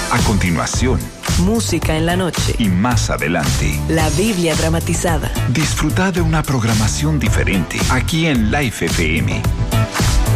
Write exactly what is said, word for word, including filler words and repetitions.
A continuación, música en la noche. Y más adelante, la Biblia dramatizada. Disfruta de una programación diferente aquí en Life F M.